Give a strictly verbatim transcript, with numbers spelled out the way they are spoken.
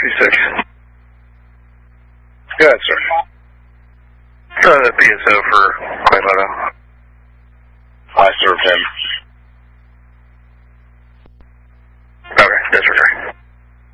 sixty-six. Go ahead, sir. Uh, the P S O for Quasimodo. I served him.